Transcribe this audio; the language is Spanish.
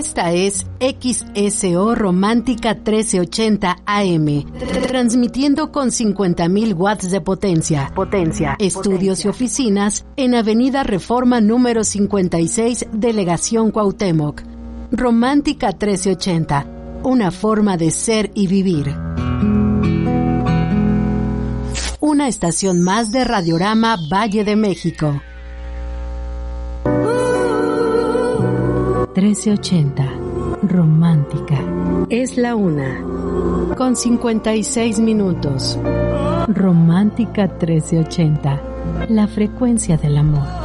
Esta es XSO Romántica 1380 AM, transmitiendo con 50.000 watts de potencia. Estudios y oficinas en Avenida Reforma número 56, Delegación Cuauhtémoc. Romántica 1380, una forma de ser y vivir. Una estación más de Radiorama Valle de México. 1380, romántica. Es la 1, con 56 minutos. Romántica 1380, la frecuencia del amor.